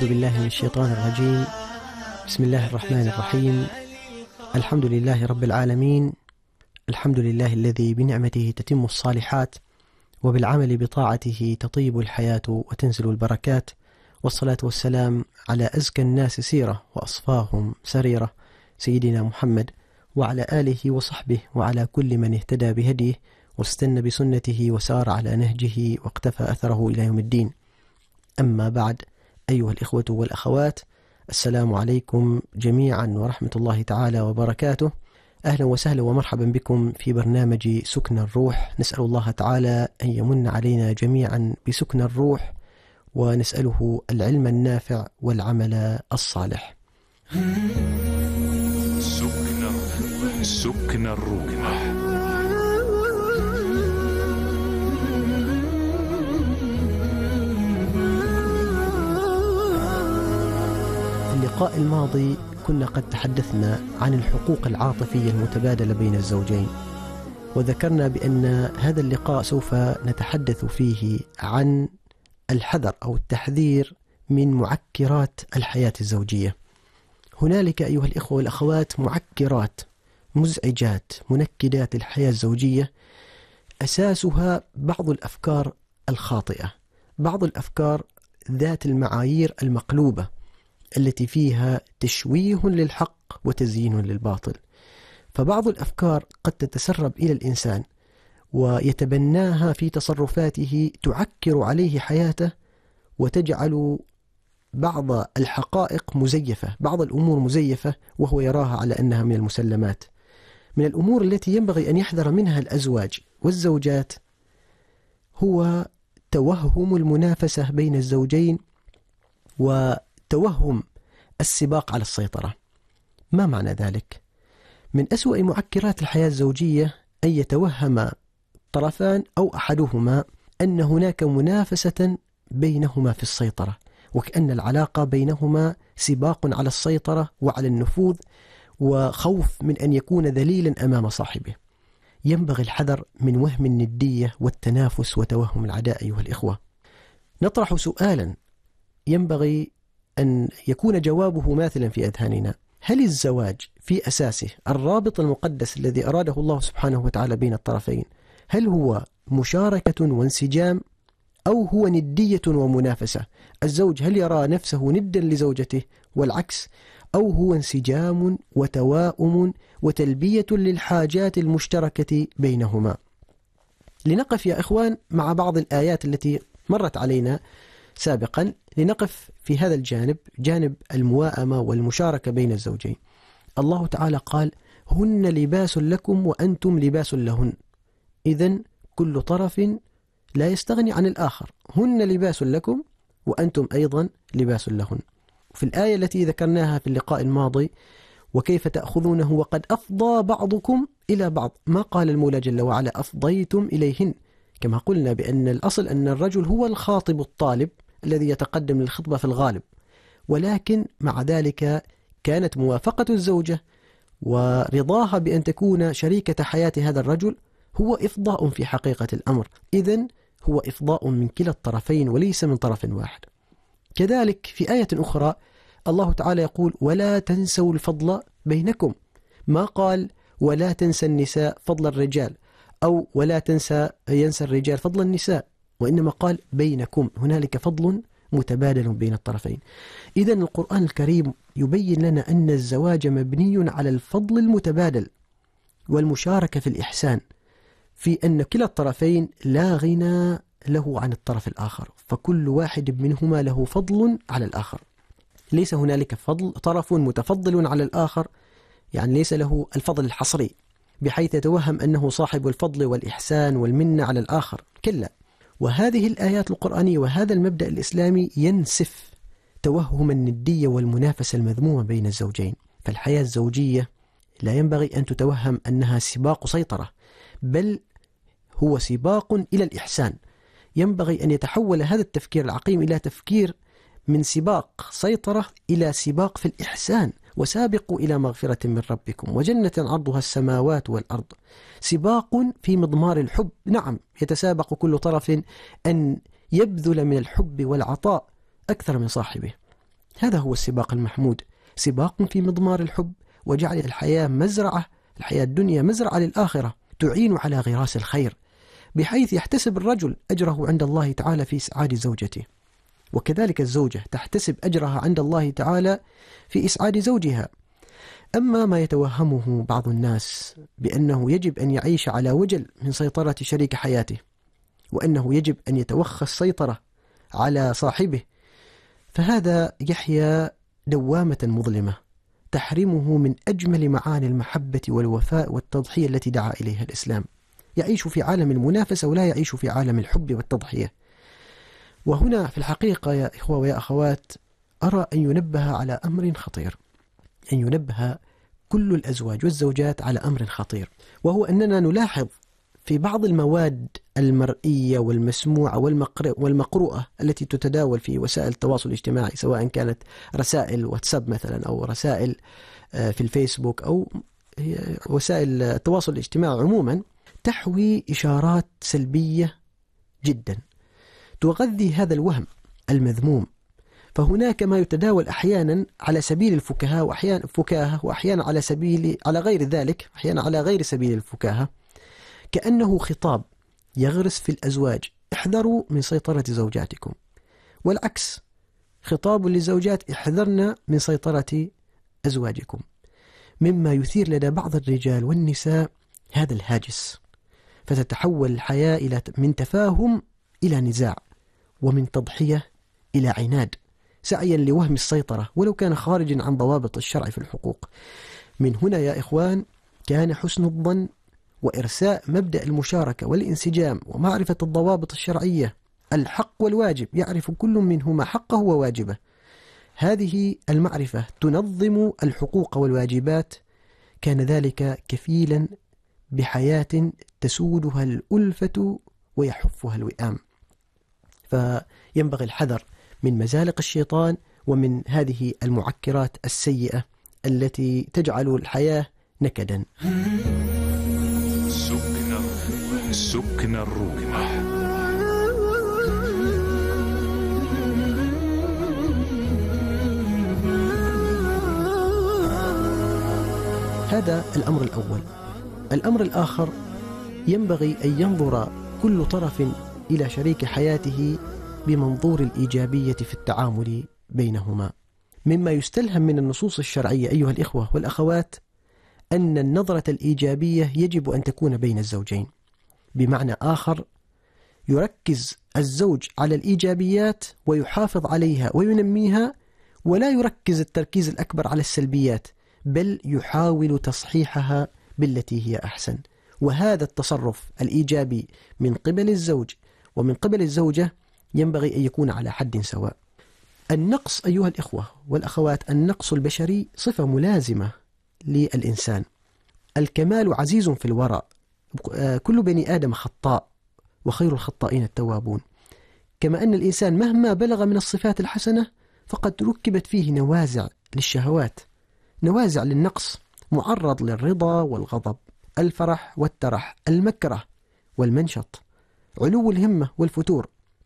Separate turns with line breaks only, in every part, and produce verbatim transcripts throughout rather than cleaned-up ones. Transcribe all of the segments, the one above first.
أعوذ بالله من الشيطان الرجيم. بسم الله الرحمن الرحيم. الحمد لله رب العالمين. الحمد لله الذي بنعمته تتم الصالحات وبالعمل بطاعته تطيب الحياة وتنزل البركات، والصلاة والسلام على أزكى الناس سيرة وأصفاهم سريرة سيدنا محمد وعلى آله وصحبه وعلى كل من اهتدى بهديه واستنى بسنته وسار على نهجه واقتفى أثره إلى يوم الدين. أما بعد، أيها الإخوة والأخوات، السلام عليكم جميعا ورحمة الله تعالى وبركاته. أهلا وسهلا ومرحبا بكم في برنامج سكن الروح. نسأل الله تعالى أن يمن علينا جميعا بسكن الروح، ونسأله العلم النافع والعمل الصالح.
سكن الروح. سكن الروح.
في اللقاء الماضي كنا قد تحدثنا عن الحقوق العاطفية المتبادلة بين الزوجين، وذكرنا بأن هذا اللقاء سوف نتحدث فيه عن الحذر أو التحذير من معكرات الحياة الزوجية. هنالك أيها الإخوة والأخوات معكرات، مزعجات، منكدات الحياة الزوجية، أساسها بعض الأفكار الخاطئة، بعض الأفكار ذات المعايير المقلوبة التي فيها تشويه للحق وتزيين للباطل. فبعض الأفكار قد تتسرب إلى الإنسان ويتبناها في تصرفاته، تعكر عليه حياته وتجعل بعض الحقائق مزيفة، بعض الأمور مزيفة وهو يراها على أنها من المسلمات. من الأمور التي ينبغي أن يحذر منها الأزواج والزوجات هو توهم المنافسة بين الزوجين وتوهم السباق على السيطرة. ما معنى ذلك؟ من أسوأ معكرات الحياة الزوجية أن يتوهم طرفان أو أحدهما أن هناك منافسة بينهما في السيطرة، وكأن العلاقة بينهما سباق على السيطرة وعلى النفوذ وخوف من أن يكون ذليلا أمام صاحبه. ينبغي الحذر من وهم الندية والتنافس وتوهم العداء أيها الإخوة. نطرح سؤالا ينبغي أن يكون جوابه ماثلا في أذهاننا: هل الزواج في أساسه الرابط المقدس الذي أراده الله سبحانه وتعالى بين الطرفين، هل هو مشاركة وانسجام أو هو ندية ومنافسة؟ الزوج هل يرى نفسه ندا لزوجته والعكس، أو هو انسجام وتواؤم وتلبية للحاجات المشتركة بينهما؟ لنقف يا إخوان مع بعض الآيات التي مرت علينا سابقا، لنقف في هذا الجانب، جانب المواءمة والمشاركة بين الزوجين. الله تعالى قال: هن لباس لكم وأنتم لباس لهن. إذن كل طرف لا يستغني عن الآخر. هن لباس لكم وأنتم أيضا لباس لهن. في الآية التي ذكرناها في اللقاء الماضي: وكيف تأخذونه وقد أفضى بعضكم إلى بعض، ما قال المولى جل وعلا أفضيتم إليهن، كما قلنا بأن الأصل أن الرجل هو الخاطب الطالب الذي يتقدم للخطبة في الغالب، ولكن مع ذلك كانت موافقة الزوجة ورضاها بأن تكون شريكة حياة هذا الرجل هو إفضاء في حقيقة الأمر. إذن هو إفضاء من كلا الطرفين وليس من طرف واحد. كذلك في آية أخرى الله تعالى يقول: ولا تنسوا الفضل بينكم. ما قال ولا تنسى النساء فضل الرجال، أو ولا تنسى ينسى الرجال فضل النساء، وإنما قال بينكم. هنالك فضل متبادل بين الطرفين. إذن القرآن الكريم يبين لنا أن الزواج مبني على الفضل المتبادل والمشاركة في الإحسان، في أن كلا الطرفين لا غنى له عن الطرف الآخر، فكل واحد منهما له فضل على الآخر. ليس هنالك فضل طرف متفضل على الآخر، يعني ليس له الفضل الحصري بحيث يتوهم أنه صاحب الفضل والإحسان والمنة على الآخر، كلا. وهذه الآيات القرآنية وهذا المبدأ الإسلامي ينسف توهم الندية والمنافسة المذمومة بين الزوجين. فالحياة الزوجية لا ينبغي أن تتوهم أنها سباق سيطرة، بل هو سباق إلى الإحسان. ينبغي أن يتحول هذا التفكير العقيم إلى تفكير من سباق سيطرة إلى سباق في الإحسان. وسابقوا إلى مغفرة من ربكم وجنة عرضها السماوات والأرض. سباق في مضمار الحب. نعم، يتسابق كل طرف أن يبذل من الحب والعطاء أكثر من صاحبه، هذا هو السباق المحمود، سباق في مضمار الحب، وجعل الحياة مزرعة، الحياة الدنيا مزرعة للآخرة تعين على غراس الخير، بحيث يحتسب الرجل أجره عند الله تعالى في إسعاد زوجته، وكذلك الزوجة تحتسب أجرها عند الله تعالى في إسعاد زوجها. أما ما يتوهمه بعض الناس بأنه يجب أن يعيش على وجل من سيطرة شريك حياته، وأنه يجب أن يتوخى السيطرة على صاحبه، فهذا يحيا دوامة مظلمة تحرمه من أجمل معاني المحبة والوفاء والتضحية التي دعا إليها الإسلام. يعيش في عالم المنافسة ولا يعيش في عالم الحب والتضحية. وهنا في الحقيقة يا إخوة ويا أخوات أرى أن ينبه على أمر خطير، أن ينبه كل الأزواج والزوجات على أمر خطير، وهو أننا نلاحظ في بعض المواد المرئية والمسموعة والمقروءة التي تتداول في وسائل التواصل الاجتماعي، سواء كانت رسائل واتساب مثلا أو رسائل في الفيسبوك أو وسائل التواصل الاجتماعي عموما، تحوي إشارات سلبية جدا تغذي هذا الوهم المذموم. فهناك ما يتداول أحيانا على سبيل الفكاهة وأحيانا فكاهة وأحيانا على سبيل على غير ذلك، أحيانا على غير سبيل الفكاهة، كأنه خطاب يغرس في الأزواج: احذروا من سيطرة زوجاتكم، والعكس خطاب للزوجات: احذرنا من سيطرة أزواجكم، مما يثير لدى بعض الرجال والنساء هذا الهاجس، فتتحول الحياة إلى من تفاهم إلى نزاع، ومن تضحية إلى عناد، سعيا لوهم السيطرة ولو كان خارجا عن ضوابط الشرع في الحقوق. من هنا يا إخوان كان حسن الظن وإرساء مبدأ المشاركة والانسجام ومعرفة الضوابط الشرعية، الحق والواجب، يعرف كل منهما حقه وواجبه. هذه المعرفة تنظم الحقوق والواجبات، كان ذلك كفيلا بحياة تسودها الألفة ويحفها الوئام. فينبغي الحذر من مزالق الشيطان ومن هذه المعكرات السيئة التي تجعل الحياة نكدا.
سكن سكن الروح.
هذا الأمر الأول. الأمر الآخر، ينبغي أن ينظر كل طرف إلى شريك حياته بمنظور الإيجابية في التعامل بينهما. مما يستلهم من النصوص الشرعية أيها الإخوة والأخوات أن النظرة الإيجابية يجب أن تكون بين الزوجين. بمعنى آخر، يركز الزوج على الإيجابيات ويحافظ عليها وينميها، ولا يركز التركيز الأكبر على السلبيات، بل يحاول تصحيحها بالتي هي أحسن. وهذا التصرف الإيجابي من قبل الزوج ومن قبل الزوجة ينبغي أن يكون على حد سواء. النقص أيها الإخوة والأخوات، النقص البشري صفة ملازمة للإنسان. الكمال عزيز في الورى، كل بني آدم خطاء وخير الخطائين التوابون. كما أن الإنسان مهما بلغ من الصفات الحسنة فقد ركبت فيه نوازع للشهوات، نوازع للنقص، معرض للرضا والغضب، الفرح والترح، المكره والمنشط، علو الهمة والفتور.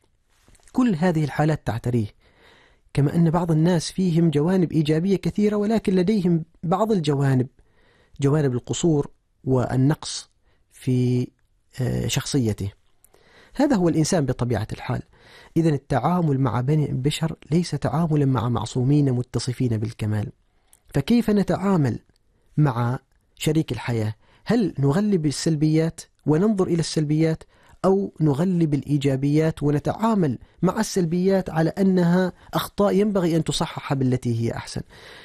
كل هذه الحالات تعتريه. كما أن بعض الناس فيهم جوانب إيجابية كثيرة، ولكن لديهم بعض الجوانب، جوانب القصور والنقص في شخصيته. هذا هو الإنسان بطبيعة الحال. إذن التعامل مع بني البشر ليس تعاملا مع معصومين متصفين بالكمال. فكيف نتعامل مع شريك الحياة؟ هل نغلب السلبيات وننظر إلى السلبيات، أو نغلب الإيجابيات ونتعامل مع السلبيات على أنها أخطاء ينبغي أن تصحح بالتي هي أحسن؟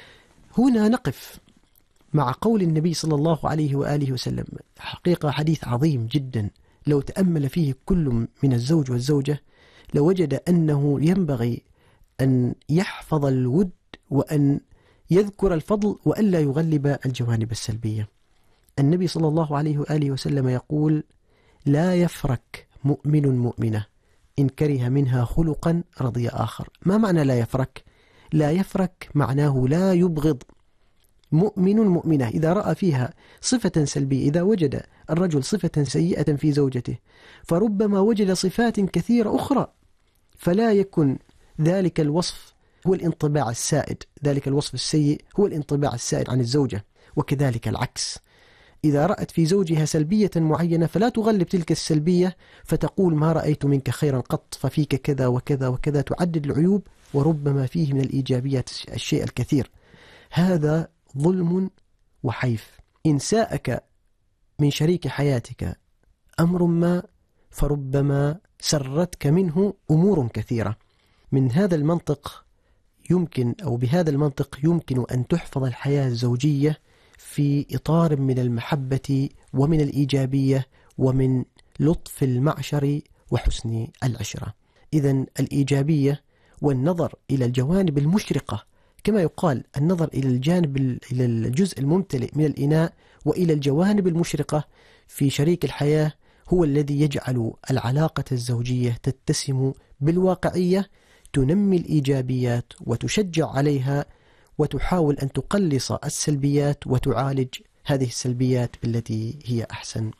هنا نقف مع قول النبي صلى الله عليه وآله وسلم، حقيقة حديث عظيم جدا، لو تأمل فيه كل من الزوج والزوجة لوجد أنه ينبغي أن يحفظ الود وأن يذكر الفضل وألا يغلب الجوانب السلبية. النبي صلى الله عليه وآله وسلم يقول: لا يفرك مؤمن مؤمنة إن كره منها خلقا رضي آخر. ما معنى لا يفرك؟ لا يفرك معناه لا يبغض. مؤمن مؤمنة إذا رأى فيها صفة سلبية، إذا وجد الرجل صفة سيئة في زوجته، فربما وجد صفات كثيرة أخرى، فلا يكن ذلك الوصف هو الانطباع السائد، ذلك الوصف السيء هو الانطباع السائد عن الزوجة. وكذلك العكس، إذا رأت في زوجها سلبية معينة فلا تغلب تلك السلبية فتقول ما رأيت منك خيرا قط، ففيك كذا وكذا وكذا، تعدد العيوب وربما فيه من الإيجابيات الشيء الكثير. هذا ظلم وحيف. إن ساءك من شريك حياتك أمر ما فربما سرتك منه أمور كثيرة. من هذا المنطق يمكن أو بهذا المنطق يمكن أن تحفظ الحياة الزوجية في إطار من المحبة ومن الإيجابية ومن لطف المعشر وحسن العشرة. إذن الإيجابية والنظر إلى الجوانب المشرقة، كما يقال النظر إلى الجانب إلى الجزء الممتلئ من الإناء وإلى الجوانب المشرقة في شريك الحياة، هو الذي يجعل العلاقة الزوجية تتسم بالواقعية، تنمي الإيجابيات وتشجع عليها، وتحاول أن تقلص السلبيات وتعالج هذه السلبيات بالتي هي أحسن.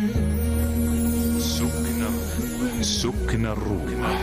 سكن سكن الروح.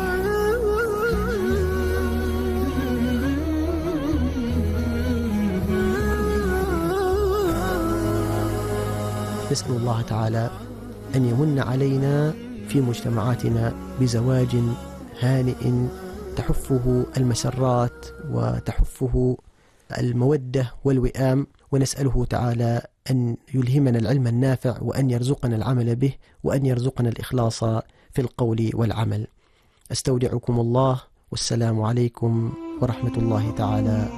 نسأل الله تعالى أن يمن علينا في مجتمعاتنا بزواج هانئ تحفه المسرات وتحفه المودة والوئام، ونسأله تعالى أن يلهمنا العلم النافع وأن يرزقنا العمل به وأن يرزقنا الإخلاص في القول والعمل. أستودعكم الله، والسلام عليكم ورحمة الله تعالى